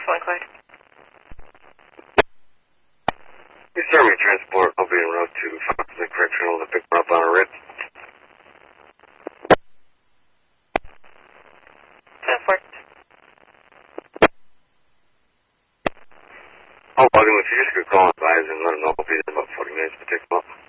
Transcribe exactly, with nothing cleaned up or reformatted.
one Clyde. Please start me transport. I'll be en route to Foxley Correctional to pick him up on a writ. Transport. I'll bug him if you just could call and advise and let him know if he's in about forty minutes to pick him up.